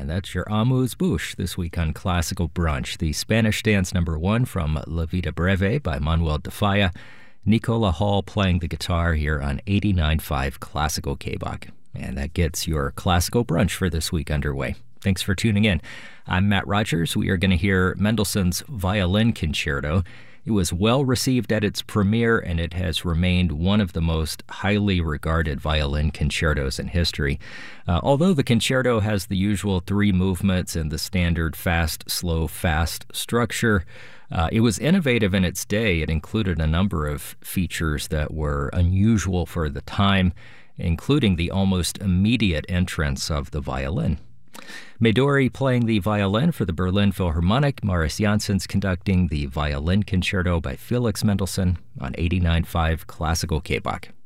And that's your amuse-bouche this week on Classical Brunch. The Spanish Dance number 1 from La Vida Breve by Manuel de Falla. Nicola Hall playing the guitar here on 89.5 Classical K-Bach. And that gets your Classical Brunch for this week underway. Thanks for tuning in. I'm Matt Rogers. We are going to hear Mendelssohn's Violin Concerto. It was well received at its premiere, and it has remained one of the most highly regarded violin concertos in history. Although the concerto has the usual 3 movements and the standard fast, slow, fast structure, it was innovative in its day. It included a number of features that were unusual for the time, including the almost immediate entrance of the violin. Midori playing the violin for the Berlin Philharmonic, Marius Jansons conducting the Violin Concerto by Felix Mendelssohn on 89.5 Classical K-Bach.